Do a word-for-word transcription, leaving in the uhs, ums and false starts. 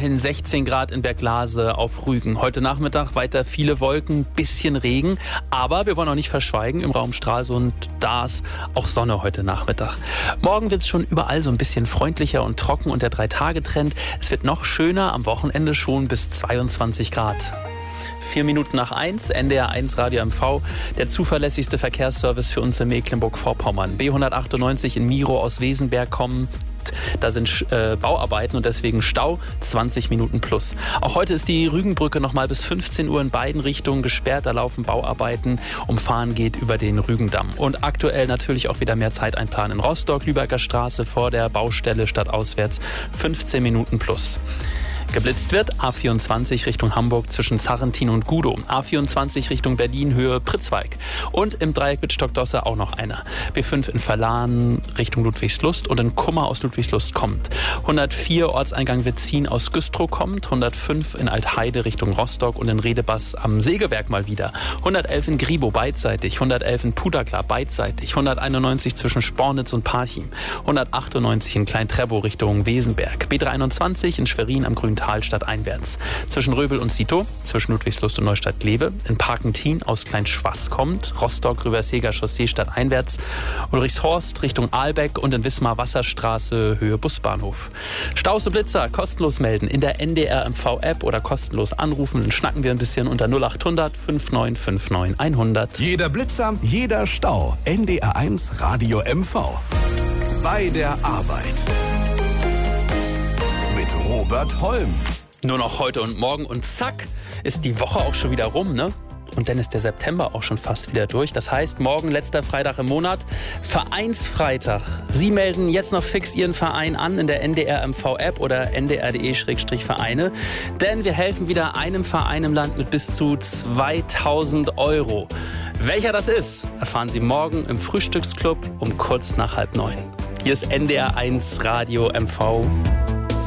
immerhin sechzehn Grad in Berglase auf Rügen. Heute Nachmittag weiter viele Wolken, bisschen Regen. Aber wir wollen auch nicht verschweigen, im Raum Stralsund, da ist auch Sonne heute Nachmittag. Morgen wird es schon überall so ein bisschen freundlicher und trocken und der Drei-Tage-Trend. Es wird noch schöner, am Wochenende schon bis zweiundzwanzig Grad. Vier Minuten nach eins, N D R eins Radio M V, der zuverlässigste Verkehrsservice für uns in Mecklenburg-Vorpommern. B hundertachtundneunzig in Miro aus Wesenberg kommen. Da sind äh, Bauarbeiten und deswegen Stau, zwanzig Minuten plus. Auch heute ist die Rügenbrücke noch mal bis fünfzehn Uhr in beiden Richtungen gesperrt. Da laufen Bauarbeiten. Umfahren geht über den Rügendamm. Und aktuell natürlich auch wieder mehr Zeit einplanen. In Rostock, Lübecker Straße vor der Baustelle stadtauswärts, fünfzehn Minuten plus. Geblitzt wird A vierundzwanzig Richtung Hamburg zwischen Sarrentin und Gudow. A vierundzwanzig Richtung Berlin Höhe Pritzwalk. Und im Dreieck mit Stockdosse auch noch einer. B fünf in Verlan Richtung Ludwigslust und in Kummer aus Ludwigslust kommt. hundertvier Ortseingang Wetzin aus Güstrow kommt. hundertfünf in Altheide Richtung Rostock und in Redebass am Sägewerk mal wieder. hundertelf in Gribow beidseitig. hundertelf in Puderklar beidseitig. hunderteinundneunzig zwischen Spornitz und Parchim. hundertachtundneunzig in Klein-Trebow Richtung Wesenberg. B dreiundzwanzig in Schwerin am Grünen Talstadt einwärts. Zwischen Röbel und Sito, zwischen Ludwigslust und Neustadt-Glewe, in Parkentin aus Kleinschwass kommt, Rostock Rüberseger Chaussee stadteinwärts, Ulrichshorst Richtung Ahlbeck und in Wismar Wasserstraße Höhe Busbahnhof. Staus und Blitzer kostenlos melden in der N D R M V App oder kostenlos anrufen, dann schnacken wir ein bisschen unter null achthundert fünfundneunzig neunundfünfzig hundert. Jeder Blitzer, jeder Stau. N D R eins Radio M V. Bei der Arbeit. Robert Holm. Nur noch heute und morgen und zack, ist die Woche auch schon wieder rum, ne? Und dann ist der September auch schon fast wieder durch. Das heißt, morgen, letzter Freitag im Monat, Vereinsfreitag. Sie melden jetzt noch fix Ihren Verein an in der N D R M V App oder n d r punkt d e Vereine. Denn wir helfen wieder einem Verein im Land mit bis zu zweitausend Euro. Welcher das ist, erfahren Sie morgen im Frühstücksclub um kurz nach halb neun. Hier ist N D R eins Radio M V.